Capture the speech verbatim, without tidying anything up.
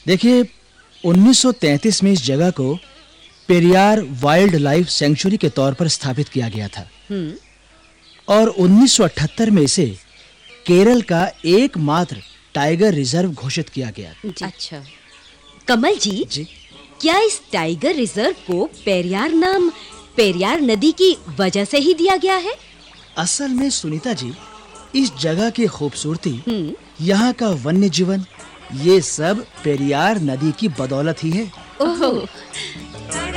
देखिए, उन्नीस सौ तैंतीस में इस जगह को पेरियार वाइल्ड लाइफ सैंक्चुरी के तौर पर स्थापित किया गया था। हम्म और उन्नीस सौ अठहत्तर में इसे केरल का एकमात्र टाइगर रिजर्व घोषित किया गया। अच्छा, कमल जी, जी क्या इस टाइगर रिजर्व को पेरियार नाम पेरियार नदी की वजह से ही दिया गया है? असल में सुनीता जी, इस जगह की खूबसूरती, हम्म यहाँ का वन्य जीवन, ये सब पेरियार नदी की बदौलत ही है। ओह,